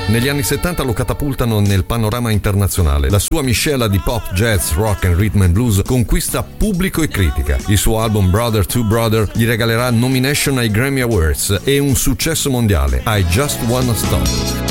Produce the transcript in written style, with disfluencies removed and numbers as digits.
Negli anni 70 lo catapultano nel panorama internazionale. La sua miscela di pop, jazz, rock and rhythm and blues conquista pubblico e critica. Il suo album Brother to Brother gli regalerà nomination ai Grammy Awards e un successo mondiale, I Just Wanna Stop.